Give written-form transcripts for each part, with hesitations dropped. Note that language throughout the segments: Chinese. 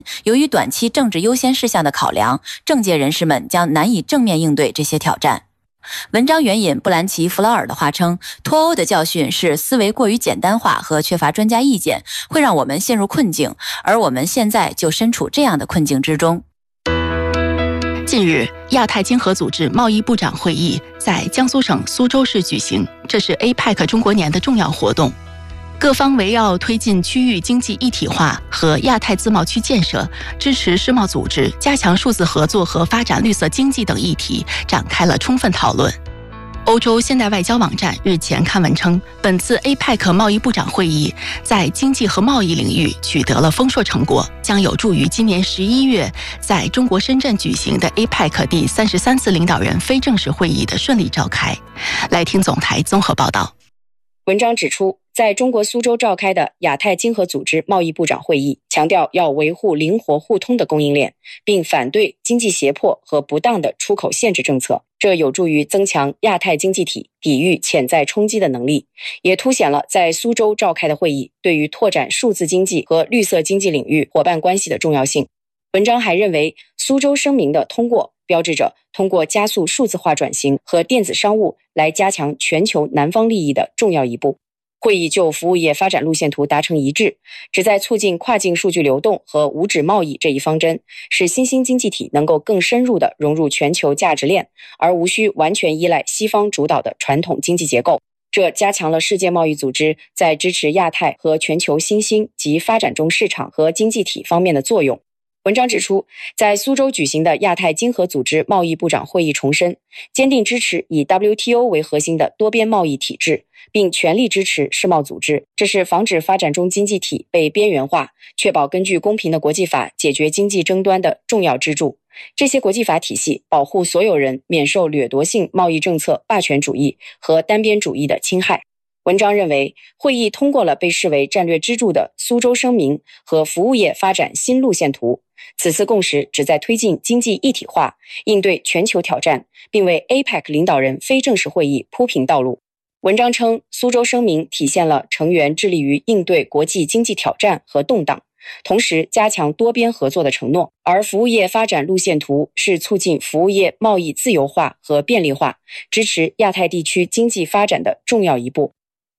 由于短期政治优先事项的考量，政界人士们将难以正面应对这些挑战。文章援引布兰奇·弗劳尔的话称，脱欧的教训是思维过于简单化和缺乏专家意见，会让我们陷入困境，而我们现在就身处这样的困境之中。 近日，亚太经合组织贸易部长会议在江苏省苏州市举行，这是 APEC 中国年的重要活动。各方围绕推进区域经济一体化和亚太自贸区建设、支持世贸组织、加强数字合作和发展绿色经济等议题展开了充分讨论。欧洲现代外交网站日前刊文称，本次 APEC 贸易部长会议在经济和贸易领域取得了丰硕成果，将有助于今年11月在中国深圳举行的 APEC 第33次领导人非正式会议的顺利召开。来听总台综合报道。 文章指出，在中国苏州召开的亚太经合组织贸易部长会议强调要维护灵活互通的供应链，并反对经济胁迫和不当的出口限制政策，这有助于增强亚太经济体抵御潜在冲击的能力，也凸显了在苏州召开的会议对于拓展数字经济和绿色经济领域伙伴关系的重要性。文章还认为，苏州声明的通过标志着通过加速数字化转型和电子商务来加强全球南方利益的重要一步。会议就服务业发展路线图达成一致，旨在促进跨境数据流动和无纸贸易这一方针，使新兴经济体能够更深入地融入全球价值链，而无需完全依赖西方主导的传统经济结构。这加强了世界贸易组织在支持亚太和全球新兴及发展中市场和经济体方面的作用。文章指出，在苏州举行的亚太经合组织贸易部长会议重申，坚定支持以 WTO 为核心的多边贸易体制，并全力支持世贸组织，这是防止发展中经济体被边缘化，确保根据公平的国际法解决经济争端的重要支柱。这些国际法体系保护所有人免受掠夺性贸易政策霸权主义和单边主义的侵害。文章认为，会议通过了被视为战略支柱的苏州声明和服务业发展新路线图。此次共识旨在推进经济一体化，应对全球挑战，并为 APEC 领导人非正式会议铺平道路。文章称，苏州声明体现了成员致力于应对国际经济挑战和动荡，同时加强多边合作的承诺，而服务业发展路线图是促进服务业贸易自由化和便利化，支持亚太地区经济发展的重要一步。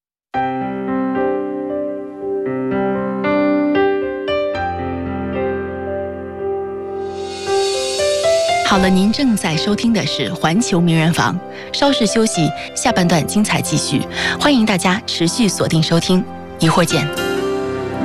好了，您正在收听的是环球名人房，稍事休息，下半段精彩继续，欢迎大家持续锁定收听，一会儿见。